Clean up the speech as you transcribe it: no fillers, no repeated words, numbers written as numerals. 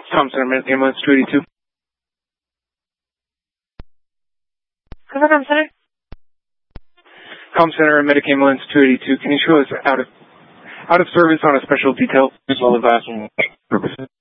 Tom Center, Medic Ambulance 282. Cover Com Center? Com Center, Medic Ambulance 282. Can you show us out of service on a special detail as well as asking purposes?